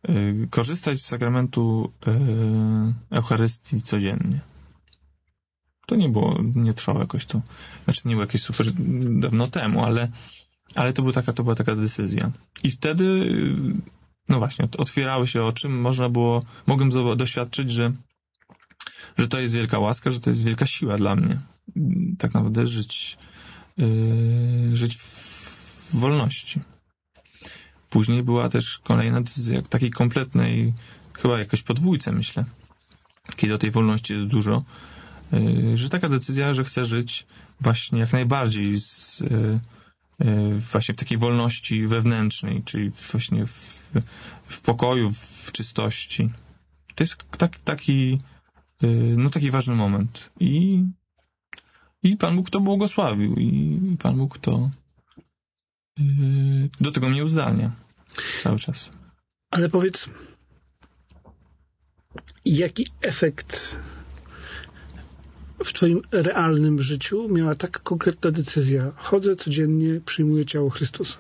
korzystać z sakramentu Eucharystii codziennie. To nie trwało jakoś to, znaczy nie było jakieś super dawno temu, ale to była taka decyzja. I wtedy, no właśnie, otwierały się oczy, mogłem doświadczyć, że to jest wielka łaska, że to jest wielka siła dla mnie. Tak naprawdę żyć w wolności. Później była też kolejna decyzja, takiej kompletnej, chyba jakoś podwójce, myślę, kiedy o tej wolności jest dużo, że taka decyzja, że chcę żyć właśnie jak najbardziej właśnie w takiej wolności wewnętrznej, czyli właśnie w pokoju, w czystości. To jest taki ważny moment. I Pan Bóg to błogosławił i Pan Bóg to do tego mnie uzdalnia cały czas. Ale powiedz, jaki efekt w twoim realnym życiu miała taka konkretna decyzja? Chodzę codziennie, przyjmuję ciało Chrystusa.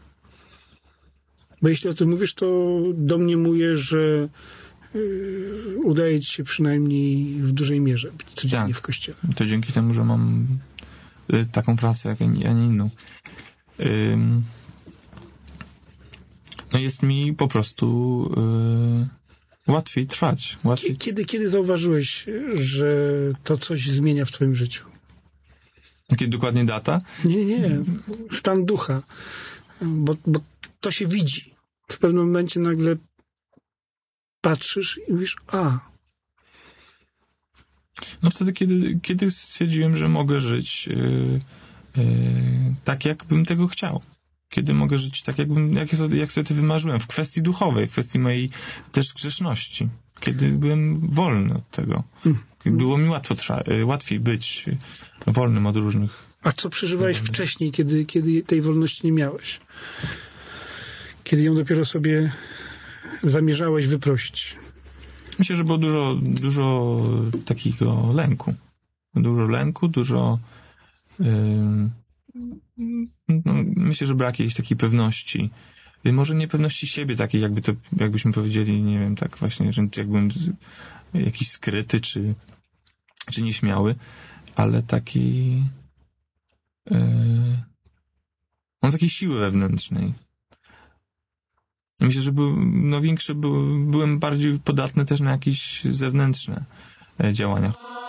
Bo jeśli o tym mówisz, to domniemuję, że udaje ci się przynajmniej w dużej mierze być codziennie w kościele. To dzięki temu, że mam taką pracę, a nie inną. No jest mi po prostu łatwiej trwać. Kiedy zauważyłeś, że to coś zmienia w twoim życiu? Kiedy dokładnie data? Nie. Stan ducha. Bo to się widzi. W pewnym momencie nagle patrzysz i mówisz, No wtedy, kiedy stwierdziłem, że mogę żyć tak, jakbym tego chciał. Kiedy mogę żyć tak, jak sobie to wymarzyłem. W kwestii duchowej, w kwestii mojej też grzeszności. Kiedy byłem wolny od tego. Było mi łatwiej być wolnym od różnych... A co przeżywałeś wcześniej, kiedy tej wolności nie miałeś? Kiedy ją dopiero sobie zamierzałeś wyprosić? Myślę, że było dużo takiego lęku. Myślę, że brak jakiejś takiej pewności. Może nie pewności siebie takiej, jakbyśmy powiedzieli, nie wiem, tak właśnie, że jakbym jakiś skryty, czy nieśmiały, ale takiej takiej siły wewnętrznej. Myślę, że byłem bardziej podatny też na jakieś zewnętrzne działania.